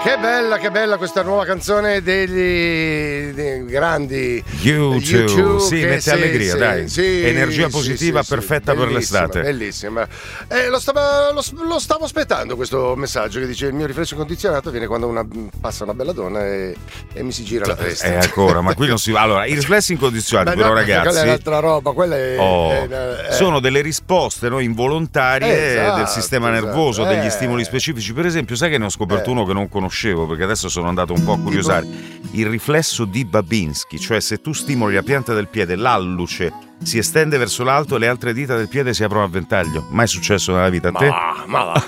Che bella questa nuova canzone dei grandi YouTube. Sì, mette sì, allegria, sì, dai. sì, Energia positiva, sì, perfetta per l'estate. Bellissima. Lo stavo aspettando questo messaggio che dice: il mio riflesso incondizionato viene quando passa una bella donna e mi si gira la testa. Ancora, ma qui non si va. Allora, i riflessi incondizionati, però, ragazzi. Quella è un'altra roba, quella è sono delle risposte involontarie del sistema nervoso, degli stimoli specifici. Per esempio, sai che ne ho scoperto uno che non conoscevo, perché adesso sono andato un po' a curiosare. Il riflesso di Babinski, cioè se tu stimoli la pianta del piede, l'alluce si estende verso l'alto e le altre dita del piede si aprono a ventaglio. Mai successo nella vita a te? Ma